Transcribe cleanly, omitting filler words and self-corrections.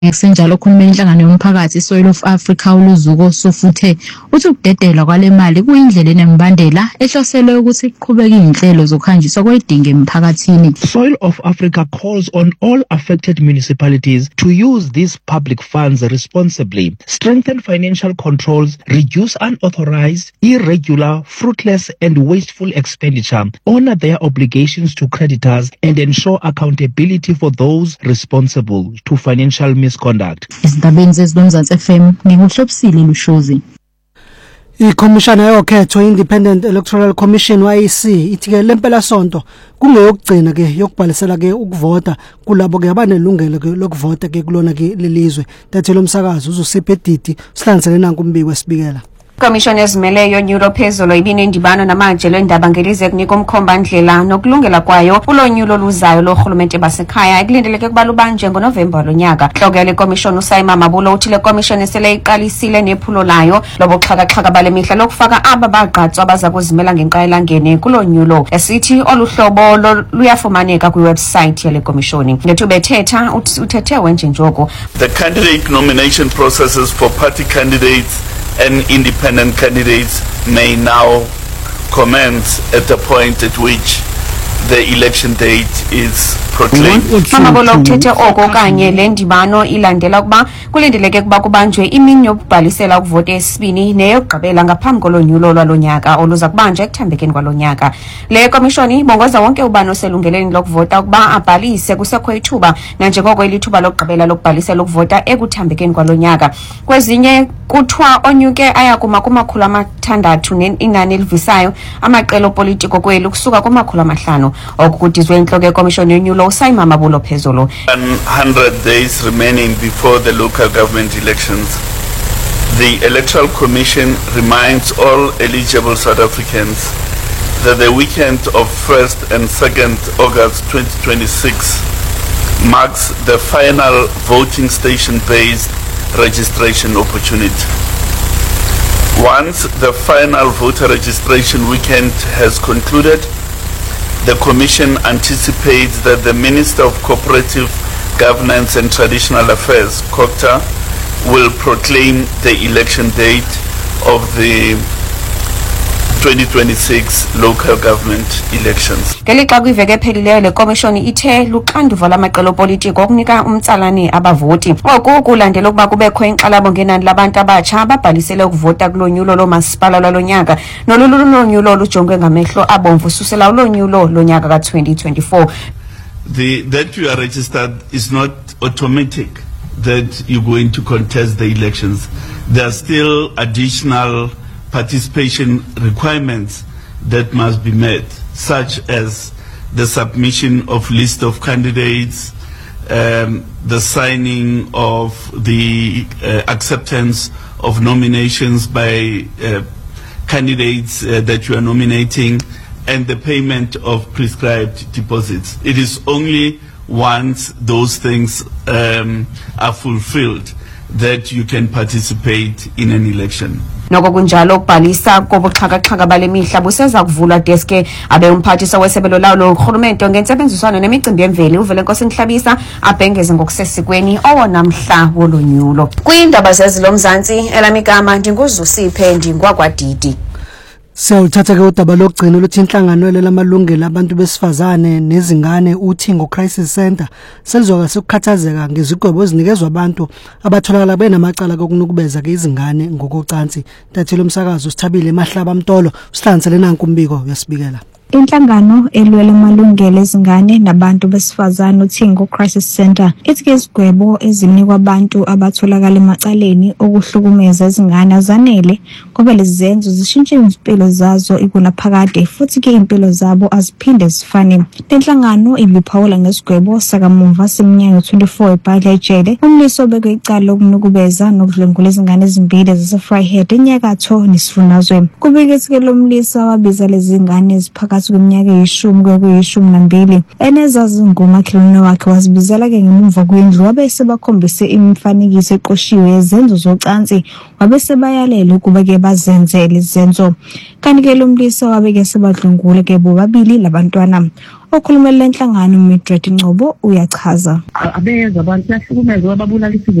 Ngesenjalo ukhulumela inhlangano yomphakathi Soil of Africa uLuzuko Sofuthe uthi ukudedelwa kwale mali kuyindlela enembandela ehloselwe ukuthi kuqhubeke izinhlelo zokhanjiswa kwedinga emphakathini. Soil of Africa calls on all affected municipalities to use these public funds responsibly, strengthen financial controls, reduce unauthorized, irregular, fruitless and wasteful expenditure, honor their obligations to creditors and ensure accountability for those responsible to financial misconduct. Izindabeni zezinomzansi FM ngikuhlobisile Lushozi. Ikhomishana yokhetho Independent Electoral Commission YEC ithi ke lempela sonto kungeyokugcina ke yokubhalisela ke ukuvota kulabo ke abanelungelo ke lokuvota ke kulona ke lelizwe. Tathelo umsakazo uzosiphe edidi sihlanisele nanku umbiko wesibikela. Commission ezimeleyo nyulo phezulu ibinendibano namajelo endaba ngelize kunika umkhombandlela nokulungela kwayo ulonyulo luzayo lohulumente basekhaya ekulindeleke kuba lubanje ngoNovember lonyaka. Inhloko yale commission uSayima Mabulo uthi le commission esele iqalisile nephulo layo lobuxhaka-xhaka bale mihla lokufaka aba bagqatswa abaza kuzimela ngenqayelangene kulonyulo esithi oluhlobo luyafumaneka kwiwebsite yale commission. Ngetubethetha uthethe wenje njoko. The candidate nomination processes for party candidates and independent candidates may now commence at the point at which the election date is proclaimed. Mama Bolo uthethe oko kanye le ndibano ilandela kuba kulindeleke kuba kubanjwe imini yokubhalisela ukuvota esibini neyogqibela ngaphambi kolonyulo lwalonyaka oluza kubanja ekuthambekeni kwalonyaka. Le commission ibongoza wonke ubani oselungeleni lokuvota ukuba abhalise kusekho ithuba nanjengoko ilithuba lokugqibela lokubhalisela ukuvota ekuthambekeni kwalonyaka. Kwezinye kuthiwa onyuke ayakuma kumakhulu amathandathu inani elivisayo amaqela opolitiko kweli kusuka kumakhulu amahlanu okudizwe inhloko yekomishoni yonyulo uSayima Mabulo phezulu. 100 days remaining before the local government elections. The Electoral Commission reminds all eligible South Africans that the weekend of 1st and 2nd August 2026 marks the final voting station-based registration opportunity. Once the final voter registration weekend has concluded, the Commission anticipates that the Minister of Cooperative Governance and Traditional Affairs, COGTA, will proclaim the election date of the 2026 local government elections. Ngelixa kwiveke ephelileyo le commission ithe luxanduva lamaqela opolitiko okunika umtsalane abavoti. Oku kulandela ukuba kubekho inxalabo ngenani labantu abatsha ababhalisele ukuvota kulonyulo lomasipala lwalonyaka nolulonyulo lujongwe ngamehlo abomvu susela ulonyulo lonyaka ka-2024. That you are registered is not automatic that you're going to contest the elections. There are still additional participation requirements that must be met, such as the submission of list of candidates, the signing of the acceptance of nominations by candidates that you are nominating, and the payment of prescribed deposits. It is only once those things are fulfilled that you can participate in an election. Noko kunjalo ukubhalisa kobuxhaka-xhaka bale mihla buseza kuvulwa deske abe umphathiswa wesebelo lawo lorhulumente ngentsebenziswano nemicimbi yemveli uVelenkosi Nhlabisa abhengeze ngokusesikweni owona mhla wolonyulo. Kwiindaba zezilomzantsi elamigama ndinguzusiphe ndingwakwadidi. Siyawuthatha ke udaba lokugcina oluthi inhlangano lamalungelo abantu besifazane nezingane uThingo Crisis Center selizwa sekukhathazeka ngezigwebo ezinikezwa abantu abatholakala benamacala kokunukubeza ke izingane ngokocansi. Tathelo umsakazo Sithabile Mahlaba Mtolo sihlanisele nanku umbiko yasibikela. Inhlangano elwela amalungelo ezingane nabantu besifazane uThingo Crisis Center ithi izigwebo ezinikwa abantu abatholakala emacaleni okuhlukumeza izingane azanele ngoba lezi zenzo zishintshe impilo zazo ikunaphakade futhi ke impilo zabo aziphinde zifane. Inhlangano ibiphawula ngesigwebo sakamuva seminyaka 24 eBhadla ejele umliso obekwe icala lokunukubeza nokudlwengula izingane ezimbili zaseFryhead enyakatho nesifundazwe. Kubiketse ke lo mlisa wabiza lezi zingane eziphakathi kweminyaka 10 kuya 12 enezazi ngomakhelwane wakhe wazibizela ke ngemuva kwendlu wabese bakhombise imifanekiso eqoshiwe yezenzo zocansi wabese bayalela ukuba ke bazenzele izenzo. Kanti ke lo mlisa wabeke sebadlungule ke bobabili labantwana. okhulumela lenhlangano Mildred Ngcobo uyachaza. Abeza abantu bahlukumezwa babulala